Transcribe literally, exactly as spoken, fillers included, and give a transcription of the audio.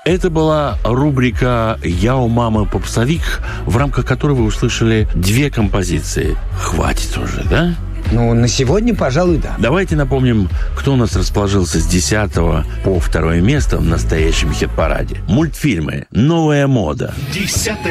Это была рубрика «Я у мамы попсовик», в рамках которой вы услышали две композиции. Хватит уже, да? Ну, на сегодня, пожалуй, да. Давайте напомним, кто у нас расположился с десятого по второе место в настоящем хит-параде. Мультфильмы «Новая мода».